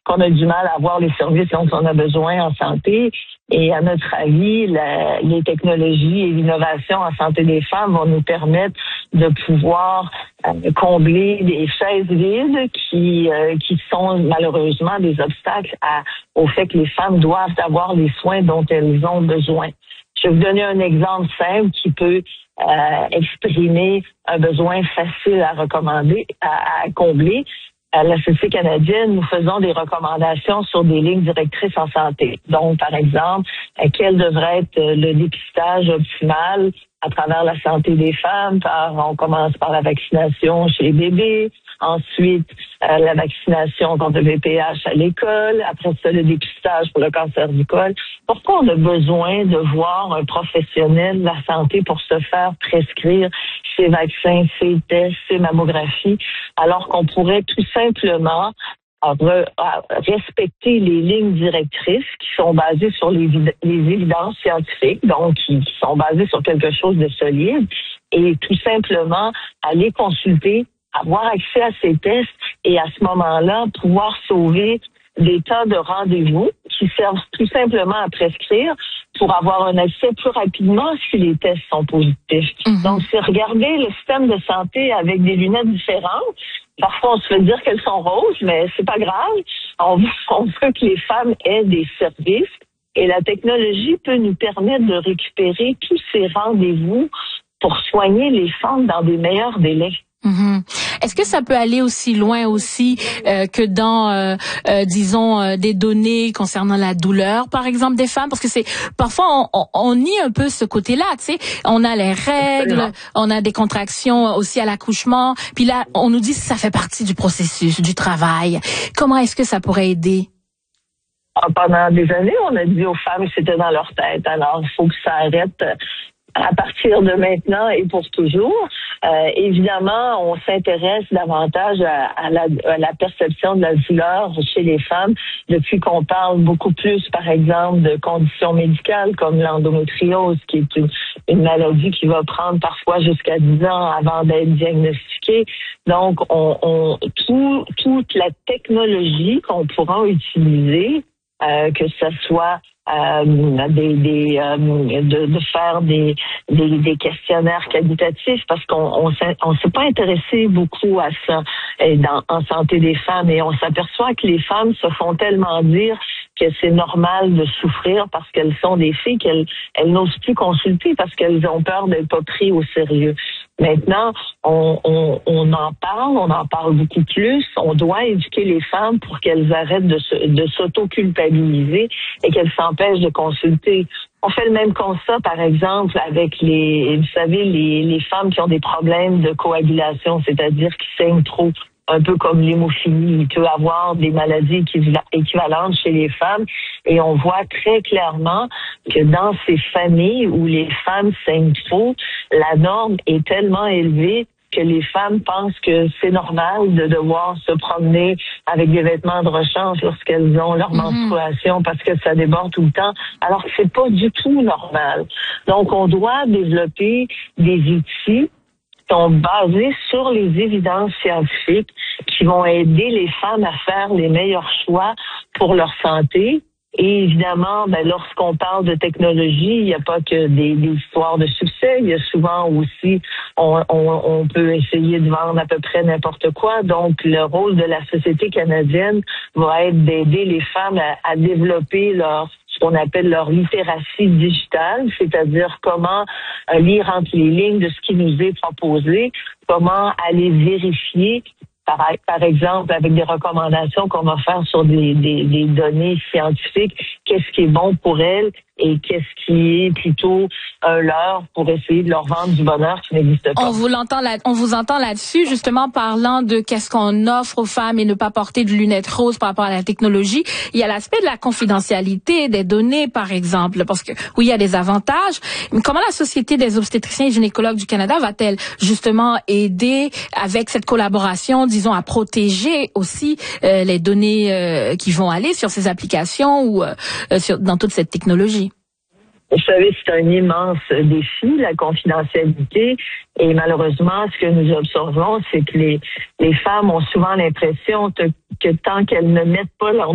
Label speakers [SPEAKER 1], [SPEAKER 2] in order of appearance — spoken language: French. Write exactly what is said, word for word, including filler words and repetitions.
[SPEAKER 1] qu'on a du mal à avoir les services dont on a besoin en santé. Et à notre avis, la, les technologies et l'innovation en santé des femmes vont nous permettre de pouvoir euh, combler des chaises vides qui euh, qui sont malheureusement des obstacles à, au fait que les femmes doivent avoir les soins dont elles ont besoin. Je vais vous donner un exemple simple qui peut euh, exprimer un besoin facile à recommander, à, à combler. À la Société canadienne, nous faisons des recommandations sur des lignes directrices en santé. Donc, par exemple, quel devrait être le dépistage optimal à travers la santé des femmes. Par, on commence par la vaccination chez les bébés, ensuite euh, la vaccination contre le V P H à l'école, après ça le dépistage pour le cancer du col. Pourquoi on a besoin de voir un professionnel de la santé pour se faire prescrire ces vaccins, ces tests, ces mammographies, alors qu'on pourrait tout simplement à re, à respecter les lignes directrices qui sont basées sur les, les évidences scientifiques, donc qui, qui sont basées sur quelque chose de solide, et tout simplement aller consulter, avoir accès à ces tests et à ce moment-là, pouvoir sauver des tas de rendez-vous qui servent tout simplement à prescrire pour avoir un accès plus rapidement si les tests sont positifs. Mm-hmm. Donc, c'est regarder le système de santé avec des lunettes différentes. Parfois, on se fait dire qu'elles sont roses, mais c'est pas grave. On veut, on veut que les femmes aient des services et la technologie peut nous permettre de récupérer tous ces rendez-vous pour soigner les femmes dans des meilleurs délais.
[SPEAKER 2] Mm-hmm. Est-ce que ça peut aller aussi loin aussi euh, que dans, euh, euh, disons, euh, des données concernant la douleur, par exemple, des femmes? Parce que c'est parfois on, on, on nie un peu ce côté-là, tu sais. On a les règles, on a des contractions aussi à l'accouchement, puis là, on nous dit que ça fait partie du processus, du travail. Comment est-ce que ça pourrait aider?
[SPEAKER 1] Pendant des années, on a dit aux femmes que c'était dans leur tête. Alors, il faut que ça arrête à partir de maintenant et pour toujours. Euh, évidemment, on s'intéresse davantage à, à, la, à la perception de la douleur chez les femmes depuis qu'on parle beaucoup plus, par exemple, de conditions médicales comme l'endométriose, qui est une, une maladie qui va prendre parfois jusqu'à dix ans avant d'être diagnostiquée. Donc, on, on, tout, toute la technologie qu'on pourra utiliser, euh, que ce soit Euh, des, des euh, de, de faire des, des, des questionnaires qualitatifs parce qu'on on, on s'est pas intéressé beaucoup à ça dans, en santé des femmes et on s'aperçoit que les femmes se font tellement dire que c'est normal de souffrir parce qu'elles sont des filles qu'elles elles n'osent plus consulter parce qu'elles ont peur d'être pas prises au sérieux. Maintenant, on, on, on en parle, on en parle beaucoup plus. On doit éduquer les femmes pour qu'elles arrêtent de, se, de s'auto-culpabiliser et qu'elles s'empêchent de consulter. On fait le même constat, par exemple, avec les, vous savez, les, les femmes qui ont des problèmes de coagulation, c'est-à-dire qui saignent trop, un peu comme l'hémophilie. Il peut avoir des maladies équivalentes chez les femmes et on voit très clairement que dans ces familles où les femmes saignent trop, la norme est tellement élevée que les femmes pensent que c'est normal de devoir se promener avec des vêtements de rechange lorsqu'elles ont leur mm-hmm. menstruation parce que ça déborde tout le temps, alors que c'est pas du tout normal. Donc, on doit développer des outils sont basés sur les évidences scientifiques qui vont aider les femmes à faire les meilleurs choix pour leur santé. Et évidemment, ben, lorsqu'on parle de technologie, il n'y a pas que des, des histoires de succès. Il y a souvent aussi, on, on, on peut essayer de vendre à peu près n'importe quoi. Donc, le rôle de la Société canadienne va être d'aider les femmes à, à développer leur ce qu'on appelle leur littératie digitale, c'est-à-dire comment euh, lire entre les lignes de ce qui nous est proposé, comment aller vérifier, par, par exemple, avec des recommandations qu'on va faire sur des, des, des données scientifiques, qu'est-ce qui est bon pour elles et qu'est-ce qui est plutôt un leurre pour essayer de leur vendre du bonheur qui n'existe pas.
[SPEAKER 2] On vous l'entend là, on vous entend là-dessus, justement, parlant de qu'est-ce qu'on offre aux femmes et ne pas porter de lunettes roses par rapport à la technologie. Il y a l'aspect de la confidentialité des données, par exemple, parce que oui, il y a des avantages. Mais comment la Société des obstétriciens et gynécologues du Canada va-t-elle justement aider avec cette collaboration, disons, à protéger aussi euh, les données euh, qui vont aller sur ces applications ou euh, sur, dans toute cette technologie?
[SPEAKER 1] Vous savez, c'est un immense défi, la confidentialité. Et malheureusement, ce que nous observons, c'est que les, les femmes ont souvent l'impression que, que tant qu'elles ne mettent pas leur